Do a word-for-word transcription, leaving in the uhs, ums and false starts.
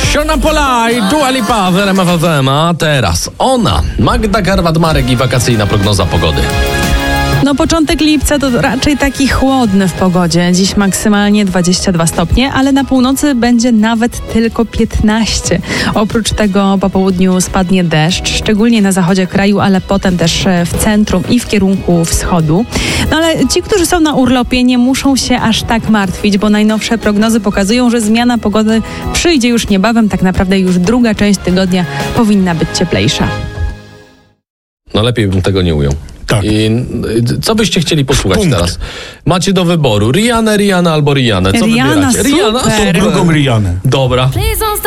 Shona Pola i Dua Lipa w R M F F M, a teraz ona, Magda Garwat-Marek i wakacyjna prognoza pogody. No początek lipca to raczej taki chłodny w pogodzie. Dziś maksymalnie dwadzieścia dwa stopnie, ale na północy będzie nawet tylko piętnaście. Oprócz tego po południu spadnie deszcz, szczególnie na zachodzie kraju, ale potem też w centrum i w kierunku wschodu. No ale ci, którzy są na urlopie, nie muszą się aż tak martwić, bo najnowsze prognozy pokazują, że zmiana pogody przyjdzie już niebawem. Tak naprawdę już druga część tygodnia powinna być cieplejsza. No lepiej bym tego nie ujął. Tak. I co byście chcieli posłuchać Punkt. teraz? Macie do wyboru Rihanna, Rihanna albo Rihanna. Co Rihanna, wybieracie? super. Rihanna, super. Drugą Rihanę. Dobra.